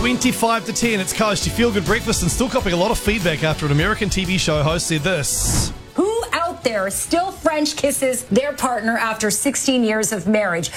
25 to 10, it's Coast, your feel-good breakfast, and still copying a lot of feedback after an American TV show host said this. Who out there still French kisses their partner after 16 years of marriage?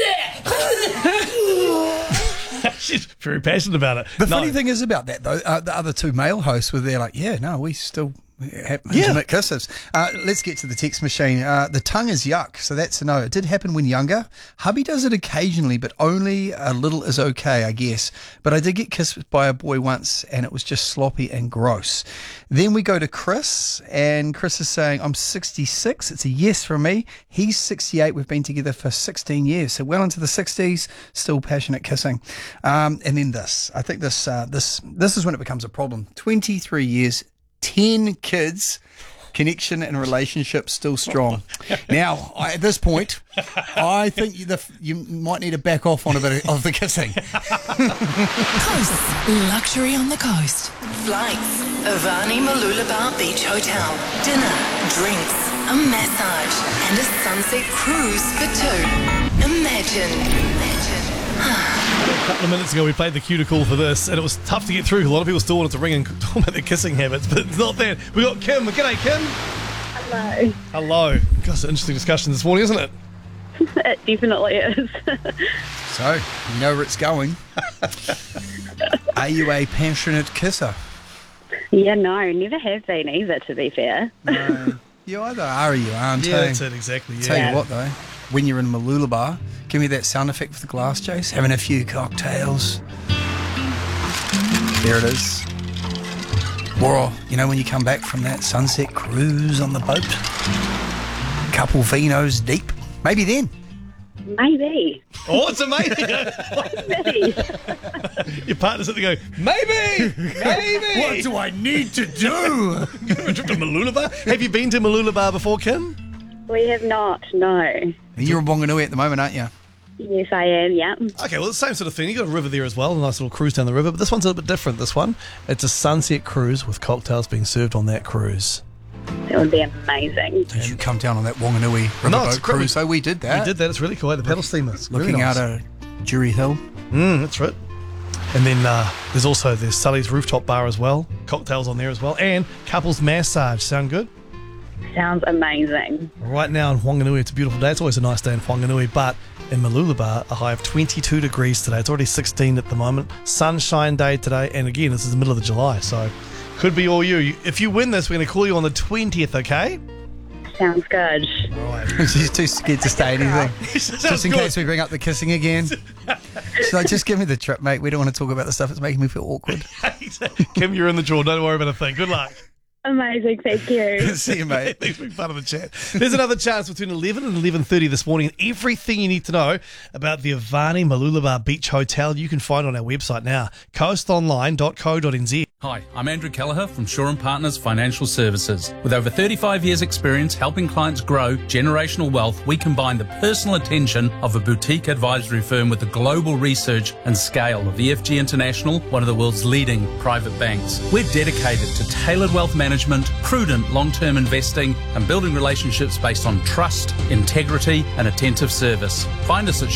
She's very passionate about it. The funny thing is about that, though, the other two male hosts were there like, yeah, no, we still have intimate kisses. Let's get to the text machine. The tongue is yuck, so that's a no. It did happen when younger. Hubby does it occasionally, but only a little is okay, I guess. But I did get kissed by a boy once, and it was just sloppy and gross. Then we go to Chris, and Chris is saying, I'm 66. It's a yes from me. He's 68. We've been together for 16 years, so well into the 60s, still passionate kissing. And then this. I think this is when it becomes a problem. 23 years, 10 kids, connection and relationship still strong. Now, at this point, I think you might need to back off on a bit of the kissing. Coast. Luxury on the coast. Flights. Avani Mooloolaba Beach Hotel. Dinner. Drinks. A massage. And a sunset cruise for two. Imagine. A couple of minutes ago we played the cuticle for this, and it was tough to get through. A lot of people still wanted to ring and talk about their kissing habits, but it's not that. We got Kim. G'day, Kim. Hello. Hello. Gosh, it's an interesting discussion this morning, isn't it? It definitely is. So, you know where it's going. Are you a passionate kisser? Yeah, no, never have been either, to be fair. No. You either are or you aren't. Yeah, eh? that's it, exactly. Yeah. Tell you what, though, when you're in Mooloolaba, give me that sound effect for the glass, Jace. Having a few cocktails. There it is. Or, you know, when you come back from that sunset cruise on the boat, couple vinos deep, maybe then. Maybe. Oh, it's amazing. Maybe. Your partner's at the go, maybe. What do I need to do? Trip to Mooloolaba? Have you been to Mooloolaba before, Kim? We have not, no. You're in Wanganui at the moment, aren't you? Yes, I am, yeah. Okay, well, it's the same sort of thing. You got a river there as well, a nice little cruise down the river, but this one's a little bit different, this one. It's a sunset cruise with cocktails being served on that cruise. That would be amazing. Did you come down on that Wanganui riverboat cruise? So we did that. We did that. It's really cool. The paddle steamers. Looking out at Jury Hill. That's right. And then there's Sully's rooftop bar as well. Cocktails on there as well. And couples massage. Sound good? Sounds amazing. Right now in Wanganui, it's a beautiful day. It's always a nice day in Wanganui, but in Mooloolaba, a high of 22 degrees today. It's already 16 at the moment. Sunshine day today. And again, this is the middle of July, so could be all you. If you win this, we're going to call you on the 20th, okay? Sounds good. Right. She's too scared to say anything. Just in case we bring up the kissing again. So just give me the trip, mate. We don't want to talk about the stuff that's making me feel awkward. Kim, you're in the draw. Don't worry about a thing. Good luck. Amazing, thank you. See you, mate. Thanks for being part of the chat. There's another chance between 11 and 11:30 this morning. And everything you need to know about the Avani Mooloolaba Beach Hotel you can find on our website now, coastonline.co.nz. Hi, I'm Andrew Kelleher from Shaw & Partners Financial Services. With over 35 years' experience helping clients grow generational wealth, we combine the personal attention of a boutique advisory firm with the global research and scale of EFG International, one of the world's leading private banks. We're dedicated to tailored wealth management, prudent long-term investing, and building relationships based on trust, integrity, and attentive service. Find us at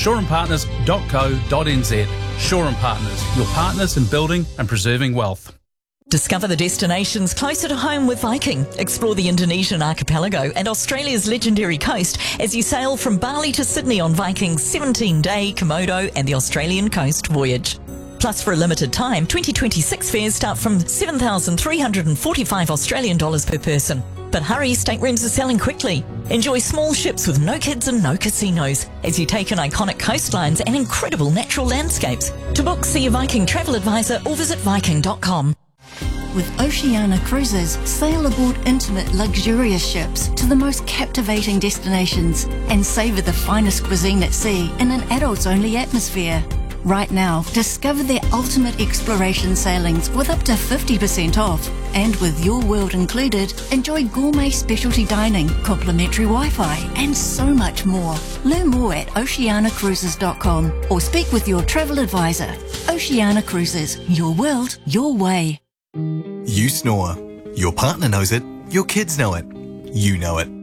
shawandpartners.co.nz. Shaw & Partners, your partners in building and preserving wealth. Discover the destinations closer to home with Viking. Explore the Indonesian archipelago and Australia's legendary coast as you sail from Bali to Sydney on Viking's 17-day Komodo and the Australian coast voyage. Plus, for a limited time, 2026 fares start from 7,345 Australian dollars per person. But hurry, staterooms are selling quickly. Enjoy small ships with no kids and no casinos as you take in iconic coastlines and incredible natural landscapes. To book, see your Viking travel advisor or visit viking.com. With Oceania Cruises, sail aboard intimate, luxurious ships to the most captivating destinations and savour the finest cuisine at sea in an adults-only atmosphere. Right now, discover their ultimate exploration sailings with up to 50% off. And with Your World included, enjoy gourmet specialty dining, complimentary Wi-Fi, and so much more. Learn more at oceanacruises.com or speak with your travel advisor. Oceania Cruises, your world, your way. You snore. Your partner knows it. Your kids know it. You know it.